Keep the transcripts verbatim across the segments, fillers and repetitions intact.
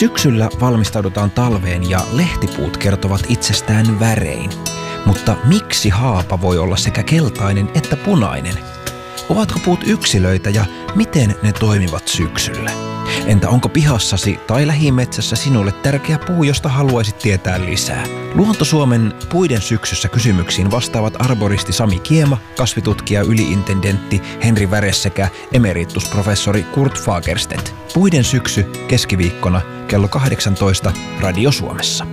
Syksyllä valmistaudutaan talveen ja lehtipuut kertovat itsestään värein. Mutta miksi haapa voi olla sekä keltainen että punainen? Ovatko puut yksilöitä ja miten ne toimivat syksyllä? Entä onko pihassasi tai lähimetsässä sinulle tärkeä puu, josta haluaisit tietää lisää? Luonto Suomen Puiden syksyssä kysymyksiin vastaavat arboristi Sami Kiema, kasvitutkija yliintendentti Henri Väres sekä emeritusprofessori Kurt Fagerstedt. Puiden syksy keskiviikkona kello kahdeksantoista Radio Suomessa.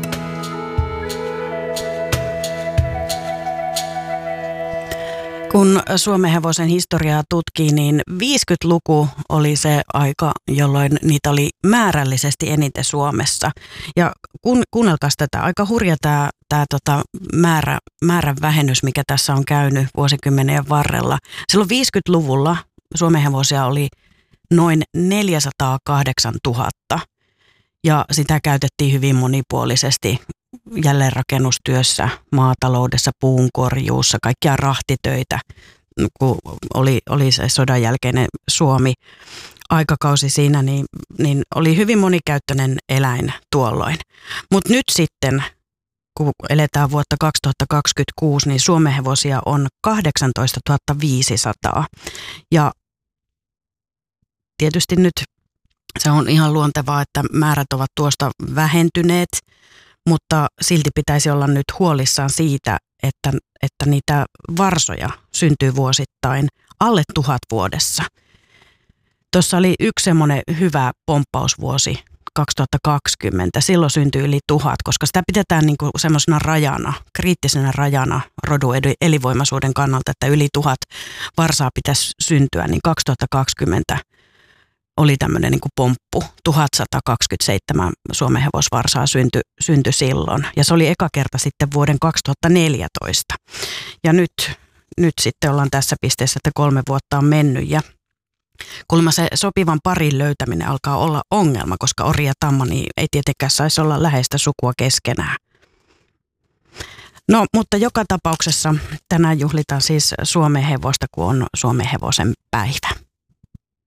Kun suomenhevosen historiaa tutkii, niin viisikymmentäluku oli se aika, jolloin niitä oli määrällisesti eniten Suomessa. Ja kun, kuunnelkaas tätä, aika hurja tämä, tämä tota määrä, määrän vähennys, mikä tässä on käynyt vuosikymmenien varrella. Silloin viisikymmentäluvulla suomenhevosia oli noin neljäsataakahdeksantuhatta ja sitä käytettiin hyvin monipuolisesti jälleenrakennustyössä, maataloudessa, puunkorjuussa, kaikkia rahtitöitä, kun oli, oli se sodan jälkeinen Suomi aikakausi siinä, niin, niin oli hyvin monikäyttöinen eläin tuolloin. Mutta nyt sitten, kun eletään vuotta kaksituhattakaksikymmentäkuusi, niin suomenhevosia on kahdeksantoistatuhatta viisisataa. Ja tietysti nyt se on ihan luontevaa, että määrät ovat tuosta vähentyneet, mutta silti pitäisi olla nyt huolissaan siitä, että, että niitä varsoja syntyy vuosittain alle tuhat vuodessa. Tuossa oli yksi semmoinen hyvä pomppausvuosi kaksituhattakaksikymmentä. Silloin syntyi yli tuhat, koska sitä pidetään niin kuin semmoisena rajana, kriittisenä rajana rodun elinvoimaisuuden kannalta, että yli tuhat varsaa pitäisi syntyä, niin kaksituhattakaksikymmentä oli tämmöinen niin kuin pomppu. tuhatsataakaksikymmentäseitsemän suomenhevosvarsaa syntyi, syntyi silloin. Ja se oli eka kerta sitten vuoden kaksituhattaneljätoista. Ja nyt, nyt sitten ollaan tässä pisteessä, että kolme vuotta on mennyt. Ja kuulemma se sopivan parin löytäminen alkaa olla ongelma, koska ori ja tamma niin ei tietenkään saisi olla läheistä sukua keskenään. No, mutta joka tapauksessa tänään juhlitaan siis suomenhevosta, kun on suomenhevosen päivä.